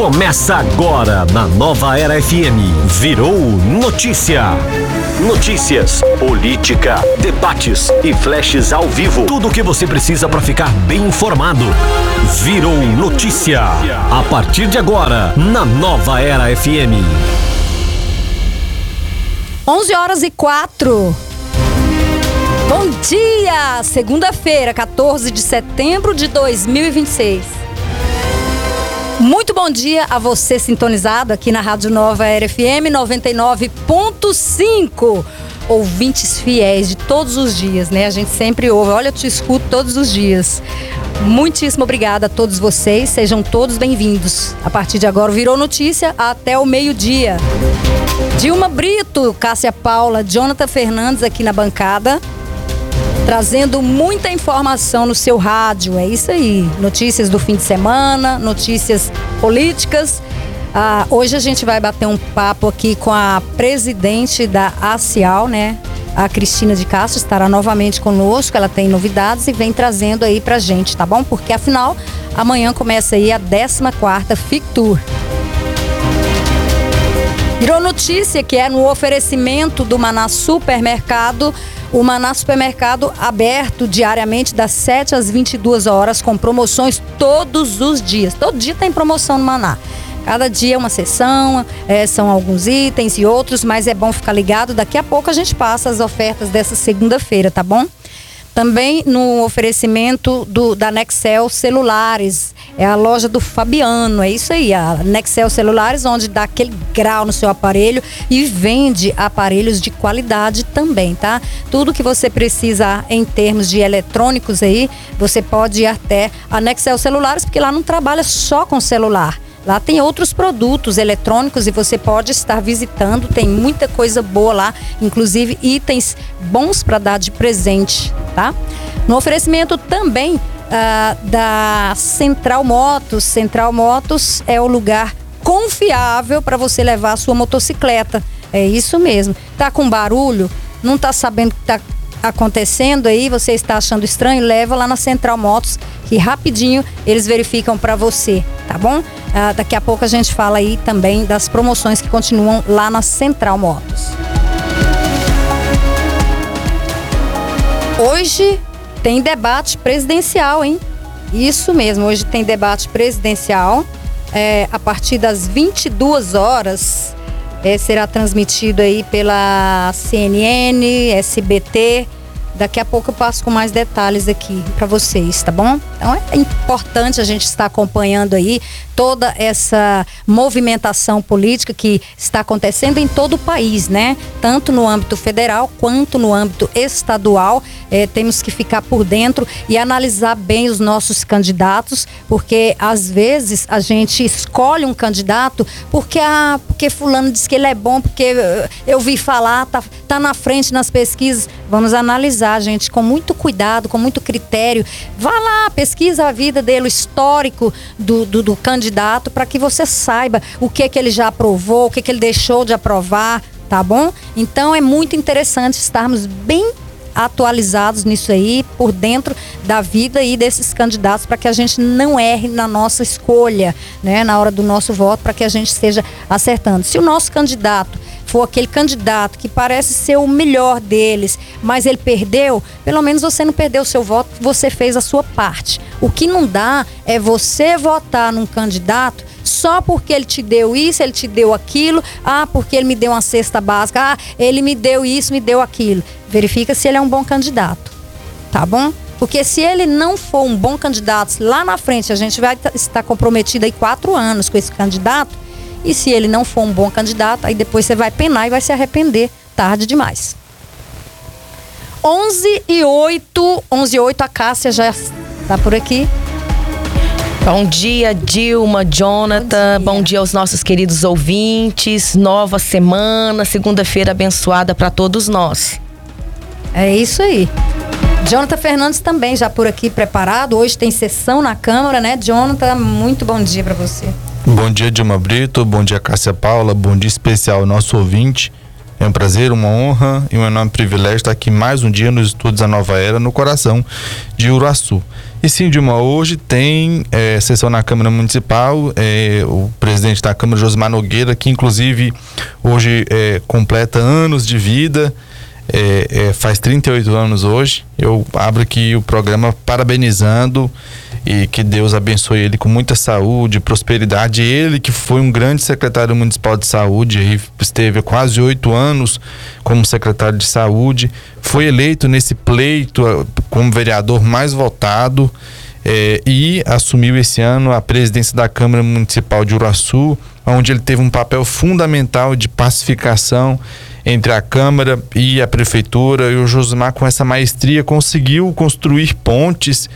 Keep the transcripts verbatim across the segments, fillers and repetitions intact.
Começa agora na Nova Era F M. Virou Notícia. Notícias, política, debates e flashes ao vivo. Tudo o que você precisa para ficar bem informado. Virou Notícia. A partir de agora, na Nova Era F M. onze horas e quatro. Bom dia! Segunda-feira, quatorze de setembro de dois mil e vinte e seis. Muito bom dia a você sintonizado aqui na Rádio Nova Era F M noventa e nove ponto cinco. Ouvintes fiéis de todos os dias, né? A gente sempre ouve. Olha, eu te escuto todos os dias. Muitíssimo obrigada a todos vocês. Sejam todos bem-vindos. A partir de agora, virou notícia até o meio-dia. Dilma Brito, Cássia Paula, Jonathan Fernandes aqui na bancada, trazendo muita informação no seu rádio. É isso aí. Notícias do fim de semana, notícias políticas. Ah, hoje a gente vai bater um papo aqui com a presidente da ACIAL, né? A Cristina de Castro estará novamente conosco. Ela tem novidades e vem trazendo aí pra gente, tá bom? Porque afinal, amanhã começa aí a décima quarta FICTUR. Virou notícia que é no oferecimento do Maná Supermercado. O Maná Supermercado aberto diariamente das sete às vinte e duas horas com promoções todos os dias. Todo dia tem promoção no Maná. Cada dia é uma sessão, é, são alguns itens e outros, mas é bom ficar ligado. Daqui a pouco a gente passa as ofertas dessa segunda-feira, tá bom? Também no oferecimento do, da Nexel Celulares, é a loja do Fabiano, é isso aí, a Nexel Celulares, onde dá aquele grau no seu aparelho e vende aparelhos de qualidade também, tá? Tudo que você precisa em termos de eletrônicos aí, você pode ir até a Nexel Celulares, porque lá não trabalha só com celular. Lá tem outros produtos eletrônicos e você pode estar visitando, tem muita coisa boa lá, inclusive itens bons para dar de presente, tá? No oferecimento também ah, da Central Motos. Central Motos é o lugar confiável para você levar a sua motocicleta. É isso mesmo. Tá com barulho? Não tá sabendo o que tá acontecendo aí, você está achando estranho, leva lá na Central Motos, que rapidinho eles verificam para você, tá bom? Ah, daqui a pouco a gente fala aí também das promoções que continuam lá na Central Motos. Hoje tem debate presidencial, hein? Isso mesmo, hoje tem debate presidencial, é, a partir das vinte e duas horas, é, será transmitido aí pela C N N, S B T. Daqui a pouco eu passo com mais detalhes aqui para vocês, tá bom? Então é importante a gente estar acompanhando aí toda essa movimentação política que está acontecendo em todo o país, né? Tanto no âmbito federal quanto no âmbito estadual. É, temos que ficar por dentro e analisar bem os nossos candidatos, porque às vezes a gente escolhe um candidato porque, ah, porque fulano diz que ele é bom, porque eu vi falar, tá, tá na frente nas pesquisas. Vamos analisar, gente, com muito cuidado, com muito critério. Vá lá, pesquisa a vida dele, o histórico do, do, do candidato, para que você saiba o que é que ele já aprovou, o que é que ele deixou de aprovar, tá bom? Então é muito interessante estarmos bem atualizados nisso aí, por dentro da vida e desses candidatos, para que a gente não erre na nossa escolha, né, na hora do nosso voto, para que a gente esteja acertando. Se o nosso candidato for aquele candidato que parece ser o melhor deles, mas ele perdeu, pelo menos você não perdeu o seu voto, você fez a sua parte. O que não dá é você votar num candidato só porque ele te deu isso, ele te deu aquilo, ah, porque ele me deu uma cesta básica, ah, ele me deu isso, me deu aquilo. Verifica se ele é um bom candidato, tá bom? Porque se ele não for um bom candidato, lá na frente a gente vai estar comprometido aí quatro anos com esse candidato, e se ele não for um bom candidato, aí depois você vai penar e vai se arrepender tarde demais. onze e oito, onze e oito, a Cássia já está por aqui. Bom dia, Dilma, Jonathan, bom dia. Bom dia aos nossos queridos ouvintes, nova semana, segunda-feira abençoada para todos nós. É isso aí. Jonathan Fernandes também já por aqui preparado, hoje tem sessão na Câmara, né, Jonathan? Muito bom dia para você. Bom dia, Dilma Brito, bom dia, Cássia Paula, bom dia especial ao nosso ouvinte. É um prazer, uma honra e um enorme privilégio estar aqui mais um dia nos estúdios da Nova Era, no coração de Uruaçu. E sim, Dilma, hoje tem é, sessão na Câmara Municipal, é, o presidente da Câmara, Josimar Nogueira, que inclusive hoje é, completa anos de vida, é, é, faz trinta e oito anos hoje. Eu abro aqui o programa parabenizando e que Deus abençoe ele com muita saúde, prosperidade. Ele que foi um grande secretário municipal de saúde, aí esteve há quase oito anos como secretário de saúde, foi eleito nesse pleito como vereador mais votado é, e assumiu esse ano a presidência da Câmara Municipal de Uruaçu, onde ele teve um papel fundamental de pacificação entre a Câmara e a Prefeitura. E o Josimar, com essa maestria, conseguiu construir pontes,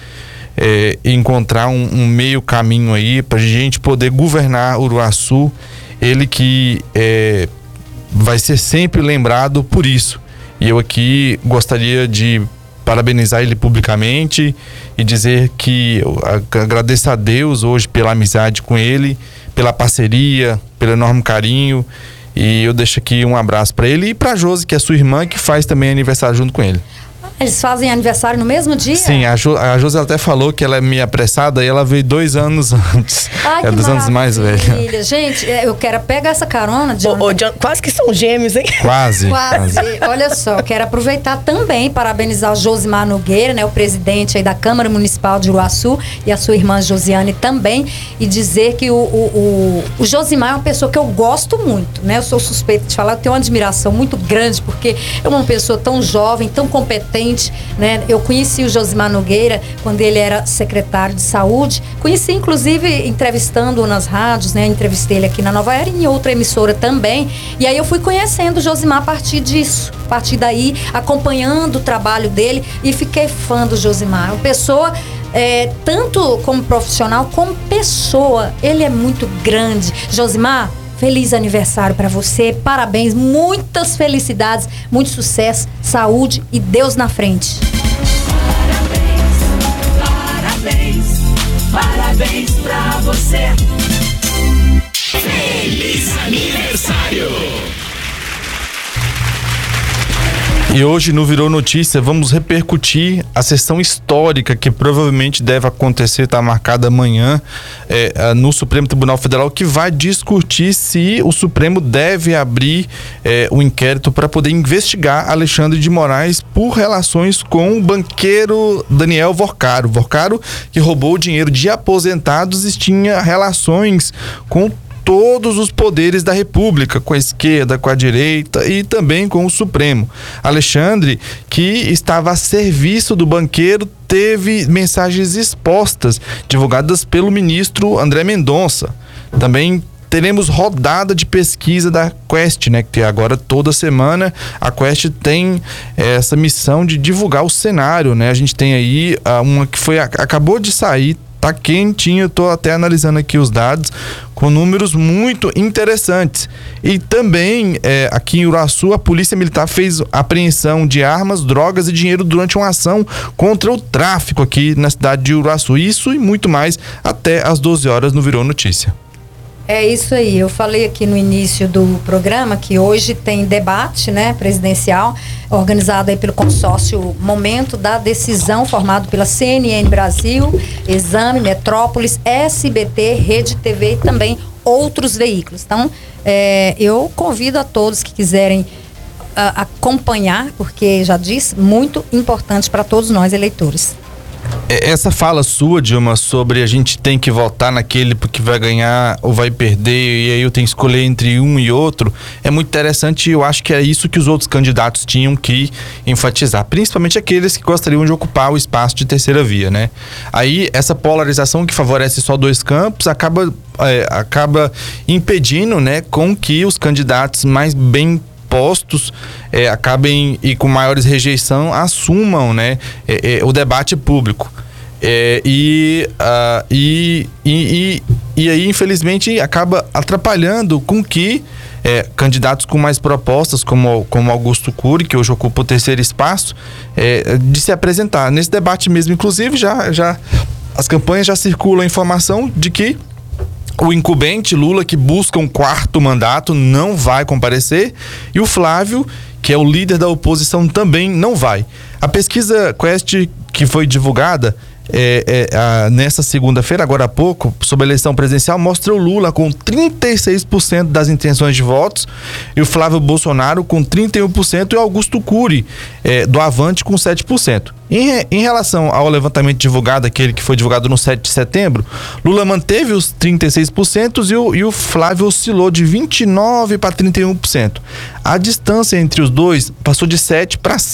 É, encontrar um, um meio caminho aí para a gente poder governar Uruaçu. Ele que é, vai ser sempre lembrado por isso. E eu aqui gostaria de parabenizar ele publicamente e dizer que eu agradeço a Deus hoje pela amizade com ele, pela parceria, pelo enorme carinho. E eu deixo aqui um abraço para ele e para a Josi, que é sua irmã, que faz também aniversário junto com ele. Eles fazem aniversário no mesmo dia? Sim, a, jo, a Josi até falou que ela é meio apressada e ela veio dois anos antes. Ai, é dos anos mais velha. Gente, eu quero pegar essa carona, John. Ô, ô, John, quase que são gêmeos, hein? Quase. Quase. Olha só, quero aproveitar também, parabenizar o Josimar Nogueira, né, o presidente aí da Câmara Municipal de Uruaçu, e a sua irmã Josiane também, e dizer que o, o, o, o Josimar é uma pessoa que eu gosto muito, né? Eu sou suspeita de falar, eu tenho uma admiração muito grande, porque é uma pessoa tão jovem, tão competente, né? Eu conheci o Josimar Nogueira quando ele era secretário de saúde, conheci inclusive entrevistando-o nas rádios, né? Entrevistei ele aqui na Nova Era e em outra emissora também, e aí eu fui conhecendo o Josimar a partir disso, a partir daí, acompanhando o trabalho dele, e fiquei fã do Josimar. Uma pessoa, é, tanto como profissional, como pessoa, ele é muito grande. Josimar, feliz aniversário para você, parabéns, muitas felicidades, muito sucesso, saúde e Deus na frente. Parabéns, parabéns, parabéns pra você. Feliz aniversário! E hoje no Virou Notícia vamos repercutir a sessão histórica que provavelmente deve acontecer, está marcada amanhã é, no Supremo Tribunal Federal, que vai discutir se o Supremo deve abrir é, um inquérito para poder investigar Alexandre de Moraes por relações com o banqueiro Daniel Vorcaro. Vorcaro, que roubou o dinheiro de aposentados e tinha relações com todos os poderes da República, com a esquerda, com a direita e também com o Supremo. Alexandre, que estava a serviço do banqueiro, teve mensagens expostas, divulgadas pelo ministro André Mendonça. Também teremos rodada de pesquisa da Quest, né? Que agora toda semana a Quest tem essa missão de divulgar o cenário, né? A gente tem aí uh, uma que foi, acabou de sair, tá quentinho, eu tô até analisando aqui os dados, com números muito interessantes. E também, é, aqui em Uruaçu, a Polícia Militar fez apreensão de armas, drogas e dinheiro durante uma ação contra o tráfico aqui na cidade de Uruaçu. Isso e muito mais até às doze horas no Virou Notícia. É isso aí, eu falei aqui no início do programa que hoje tem debate, né, presidencial, organizado aí pelo consórcio Momento da Decisão, formado pela C N N Brasil, Exame, Metrópolis, S B T, Rede T V e também outros veículos. Então, é, eu convido a todos que quiserem a, acompanhar, porque já disse, muito importante para todos nós eleitores. Essa fala sua, Dilma, sobre a gente tem que votar naquele porque vai ganhar ou vai perder, e aí eu tenho que escolher entre um e outro, é muito interessante, e eu acho que é isso que os outros candidatos tinham que enfatizar, principalmente aqueles que gostariam de ocupar o espaço de terceira via, né? Aí essa polarização que favorece só dois campos acaba, é, acaba impedindo, né, com que os candidatos mais bem postos é, acabem e com maiores rejeição assumam, né, é, é, o debate público. É, e, uh, e, e, e, e aí, infelizmente, acaba atrapalhando com que é, candidatos com mais propostas, como, como Augusto Cury, que hoje ocupa o terceiro espaço, é, de se apresentar. Nesse debate mesmo, inclusive, já, já as campanhas já circulam a informação de que O incumbente Lula, que busca um quarto mandato, não vai comparecer. E o Flávio, que é o líder da oposição, também não vai. A pesquisa Quest, que foi divulgada é, é, a, nessa segunda-feira, agora há pouco, sobre a eleição presidencial, mostra o Lula com trinta e seis por cento das intenções de votos e o Flávio Bolsonaro com trinta e um por cento e o Augusto Cury é, do Avante com sete por cento. Em, em relação ao levantamento divulgado, aquele que foi divulgado no sete de setembro, Lula manteve os trinta e seis por cento e o, e o Flávio oscilou de vinte e nove por cento para trinta e um por cento. A distância entre os dois passou de sete para